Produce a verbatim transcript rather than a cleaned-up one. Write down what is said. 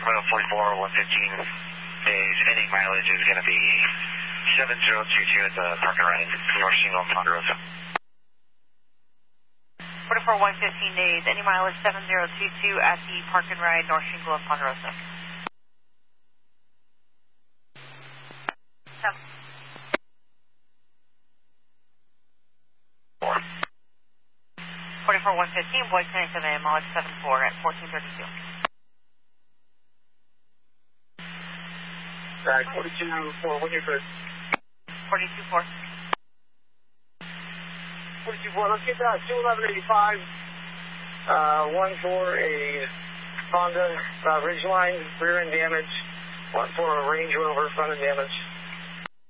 Sacramento forty-four, one fifteen days, ending mileage is going to be seven zero two two at the park and ride, North Shingle, Ponderosa. forty-four, one fifteen days, ending mileage seven zero two two at the park and ride, North Shingle, Ponderosa. Seven. Four. forty-four, one fifteen, Boyd twenty-seven, mileage seven four at fourteen thirty-two. Right, forty-two four, when you're good. forty-two four. forty-two four, let's get that two eleven eighty-five, uh, one for a Honda uh, Ridgeline, rear end damage, one for a Range Rover, front end damage.